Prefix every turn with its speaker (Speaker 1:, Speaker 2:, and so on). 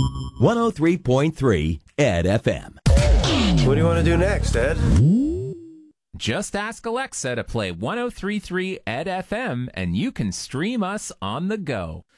Speaker 1: 103.3 Ed FM.
Speaker 2: What do you want to do next, Ed?
Speaker 3: Just ask Alexa to play 103.3 Ed FM, and you can stream us on the go.